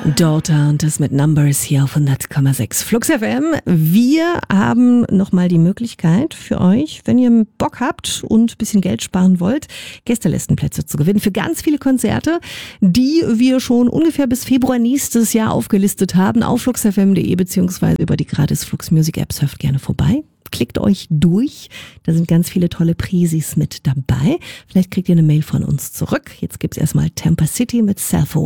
Daughter und das mit Numbers hier auf 100,6 Flux FM. Wir haben nochmal die Möglichkeit für euch, wenn ihr Bock habt und ein bisschen Geld sparen wollt, Gästelistenplätze zu gewinnen für ganz viele Konzerte, die wir schon ungefähr bis Februar nächstes Jahr aufgelistet haben auf fluxfm.de beziehungsweise über die gratis Flux Music App. Surft gerne vorbei. Klickt euch durch, da sind ganz viele tolle Präsis mit dabei. Vielleicht kriegt ihr eine Mail von uns zurück. Jetzt gibt's erstmal Tampa City mit Cellphone.